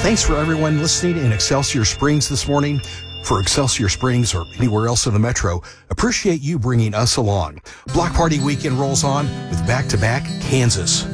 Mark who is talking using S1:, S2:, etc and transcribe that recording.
S1: thanks for everyone listening in Excelsior Springs this morning. For Excelsior Springs or anywhere else in the metro, appreciate you bringing us along. Block Party Weekend rolls on with back-to-back Kansas,